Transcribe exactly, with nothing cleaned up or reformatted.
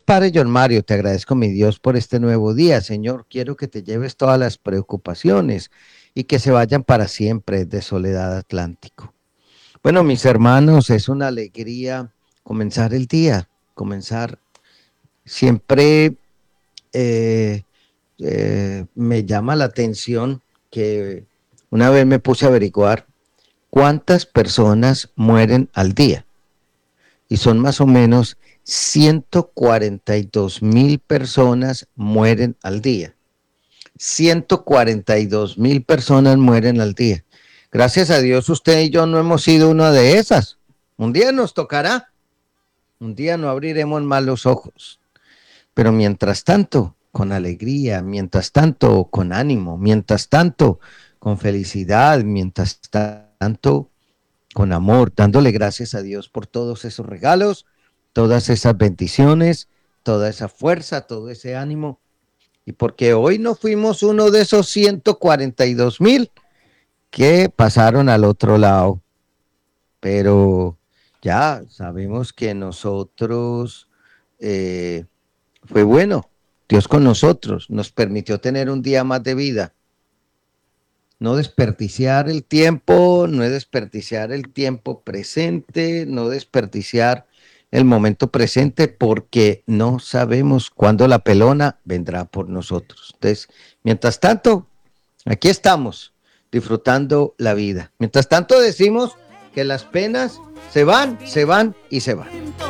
Padre John Mario, te agradezco, mi Dios, por este nuevo día. Señor, quiero que te lleves todas las preocupaciones y que se vayan para siempre de Soledad Atlántico. Bueno, mis hermanos, es una alegría comenzar el día, comenzar siempre. eh, eh, me llama la atención que una vez me puse a averiguar cuántas personas mueren al día y son más o menos ciento cuarenta y dos mil personas mueren al día. ciento cuarenta y dos mil personas mueren al día. Gracias a Dios usted y yo no hemos sido una de esas. Un día nos tocará, un día no abriremos más los ojos. Pero mientras tanto, con alegría, mientras tanto, con ánimo, mientras tanto, con felicidad, mientras tanto, con amor, dándole gracias a Dios por todos esos regalos, todas esas bendiciones, toda esa fuerza, todo ese ánimo. Y porque hoy no fuimos uno de esos ciento cuarenta y dos mil que pasaron al otro lado, pero ya sabemos que nosotros eh, fue bueno. Dios con nosotros nos permitió tener un día más de vida. No desperdiciar el tiempo, no desperdiciar el tiempo presente, no desperdiciar el momento presente porque no sabemos cuándo la pelona vendrá por nosotros. Entonces, mientras tanto, aquí estamos disfrutando la vida. Mientras tanto decimos que las penas se van, se van y se van.